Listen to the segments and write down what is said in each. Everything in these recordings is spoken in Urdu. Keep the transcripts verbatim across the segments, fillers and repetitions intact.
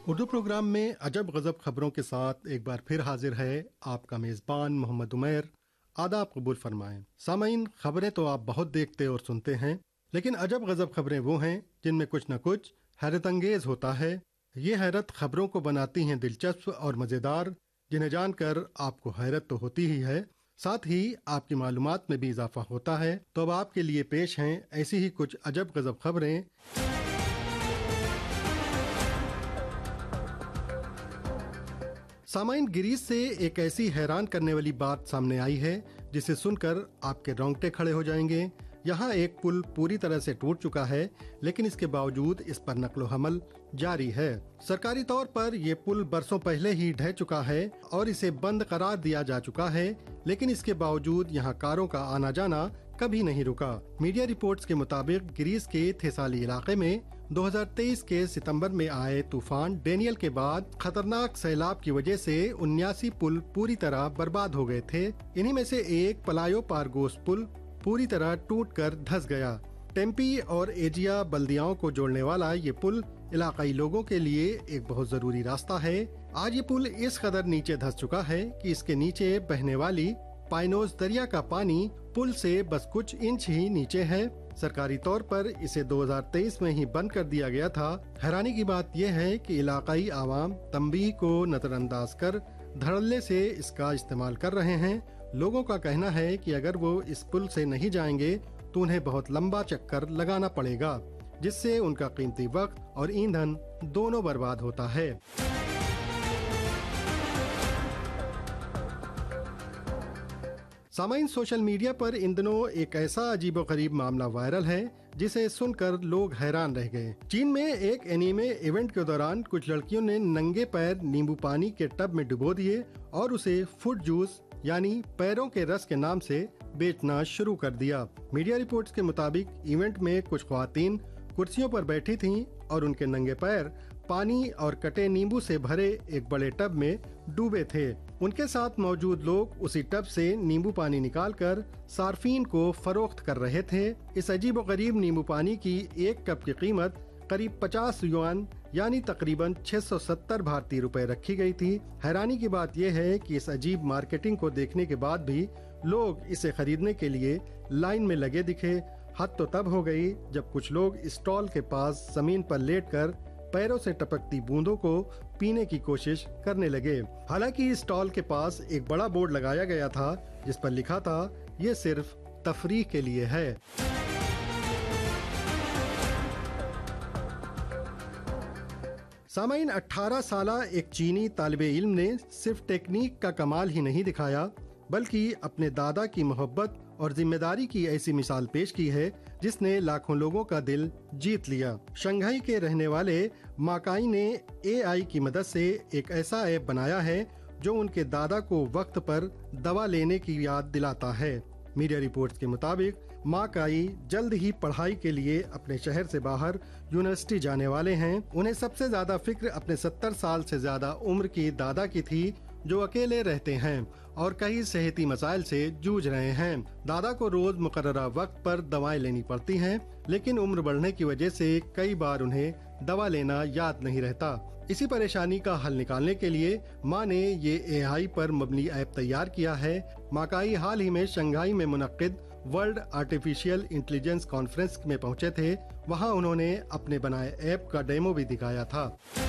اردو پروگرام میں عجب غضب خبروں کے ساتھ ایک بار پھر حاضر ہے آپ کا میزبان محمد عمیر۔ آداب قبول فرمائیں۔ سامعین، خبریں تو آپ بہت دیکھتے اور سنتے ہیں، لیکن عجب غضب خبریں وہ ہیں جن میں کچھ نہ کچھ حیرت انگیز ہوتا ہے۔ یہ حیرت خبروں کو بناتی ہیں دلچسپ اور مزیدار، جنہیں جان کر آپ کو حیرت تو ہوتی ہی ہے، ساتھ ہی آپ کی معلومات میں بھی اضافہ ہوتا ہے۔ تو اب آپ کے لیے پیش ہیں ایسی ہی کچھ عجب غضب خبریں۔ سامعین، گریس سے ایک ایسی حیران کرنے والی بات سامنے آئی ہے جسے سن کر آپ کے رونگٹے کھڑے ہو جائیں گے۔ یہاں ایک پل پوری طرح سے ٹوٹ چکا ہے، لیکن اس کے باوجود اس پر نقل و حمل جاری ہے۔ سرکاری طور پر یہ پل برسوں پہلے ہی ڈھہ چکا ہے اور اسے بند قرار دیا جا چکا ہے، لیکن اس کے باوجود یہاں کاروں کا آنا جانا کبھی نہیں رکا۔ میڈیا رپورٹس کے مطابق گریس کے تھیسالی علاقے میں دو ہزار تیئیس کے ستمبر میں آئے طوفان ڈینیل کے بعد خطرناک سیلاب کی وجہ سے انیاسی پل پوری طرح برباد ہو گئے تھے۔ انہی میں سے ایک پلایو پارگوس پل پوری طرح ٹوٹ کر دھس گیا۔ ٹیمپی اور ایجیا بلدیاؤں کو جوڑنے والا یہ پل علاقائی لوگوں کے لیے ایک بہت ضروری راستہ ہے۔ آج یہ پل اس قدر نیچے دھس چکا ہے کہ اس کے نیچے بہنے والی پائنوز دریا کا پانی پل سے بس کچھ انچ ہی نیچے ہے۔ سرکاری طور پر اسے دو ہزار تیئیس میں ہی بند کر دیا گیا تھا۔ حیرانی کی بات یہ ہے کہ علاقائی عوام تنبیہ کو نظر انداز کر دھڑلے سے اس کا استعمال کر رہے ہیں۔ لوگوں کا کہنا ہے کہ اگر وہ اس پل سے نہیں جائیں گے تو انہیں بہت لمبا چکر لگانا پڑے گا، جس سے ان کا قیمتی وقت اور ایندھن دونوں برباد ہوتا ہے۔ سامعین، سوشل میڈیا پر ان دنوں ایک ایسا عجیب و غریب معاملہ وائرل ہے جسے سن کر لوگ حیران رہ گئے۔ چین میں ایک اینیمے ایونٹ کے دوران کچھ لڑکیوں نے ننگے پیر نیمبو پانی کے ٹب میں ڈبو دیے اور اسے فٹ جوس یعنی پیروں کے رس کے نام سے بیچنا شروع کر دیا۔ میڈیا رپورٹس کے مطابق ایونٹ میں کچھ خواتین کرسیوں پر بیٹھی تھیں اور ان کے ننگے پیر پانی اور کٹے نیمبو سے بھرے ایک بڑے ٹب میں ڈوبے تھے۔ ان کے ساتھ موجود لوگ اسی ٹب سے نیمبو پانی نکال کر صارفین کو فروخت کر رہے تھے۔ اس عجیب و غریب نیمبو پانی کی ایک کپ کی قیمت قریب پچاس یوان یعنی تقریباً چھ سو ستر بھارتی روپے رکھی گئی تھی۔ حیرانی کی بات یہ ہے کہ اس عجیب مارکیٹنگ کو دیکھنے کے بعد بھی لوگ اسے خریدنے کے لیے لائن میں لگے دکھے۔ حد تو تب ہو گئی جب کچھ لوگ اسٹال کے پاس زمین پر لیٹ کر پیروں سے ٹپکتی بوندوں کو پینے کی کوشش کرنے لگے۔ حالانکہ اسٹال کے پاس ایک بڑا بورڈ لگایا گیا تھا جس پر لکھا تھا یہ صرف تفریح کے لیے ہے۔ سامعین، اٹھارہ سالہ ایک چینی طالب علم نے صرف ٹیکنیک کا کمال ہی نہیں دکھایا بلکہ اپنے دادا کی محبت اور ذمہ داری کی ایسی مثال پیش کی ہے جس نے لاکھوں لوگوں کا دل جیت لیا۔ شنگھائی کے رہنے والے ماکائی نے اے آئی کی مدد سے ایک ایسا ایپ بنایا ہے جو ان کے دادا کو وقت پر دوا لینے کی یاد دلاتا ہے۔ میڈیا رپورٹس کے مطابق ماکائی جلد ہی پڑھائی کے لیے اپنے شہر سے باہر یونیورسٹی جانے والے ہیں۔ انہیں سب سے زیادہ فکر اپنے ستر سال سے زیادہ عمر کی دادا کی تھی جو اکیلے رہتے ہیں اور کئی صحتی مسائل سے جوجھ رہے ہیں۔ دادا کو روز مقررہ وقت پر دوائیں لینی پڑتی ہیں، لیکن عمر بڑھنے کی وجہ سے کئی بار انہیں دوا لینا یاد نہیں رہتا۔ اسی پریشانی کا حل نکالنے کے لیے ماں نے یہ اے آئی پر مبنی ایپ تیار کیا ہے۔ ماکائی حال ہی میں شنگھائی میں منعقد ورلڈ آرٹیفیشیل انٹیلیجنس کانفرنس میں پہنچے تھے۔ وہاں انہوں نے اپنے بنائے ایپ کا ڈیمو بھی دکھایا تھا۔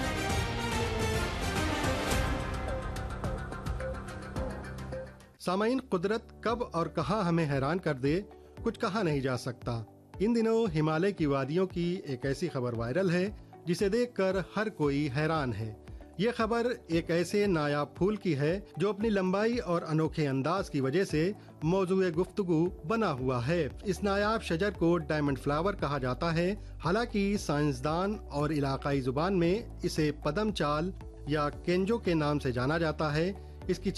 سامعین، قدرت کب اور کہاں ہمیں حیران کر دے کچھ کہا نہیں جا سکتا۔ ان دنوں ہمالیہ کی وادیوں کی ایک ایسی خبر وائرل ہے جسے دیکھ کر ہر کوئی حیران ہے۔ یہ خبر ایک ایسے نایاب پھول کی ہے جو اپنی لمبائی اور انوکھے انداز کی وجہ سے موضوع گفتگو بنا ہوا ہے۔ اس نایاب شجر کو ڈائمنڈ فلاور کہا جاتا ہے، حالانکہ سائنسدان اور علاقائی زبان میں اسے پدم چال یا کینجو کے نام سے جانا جاتا ہے۔ اس کی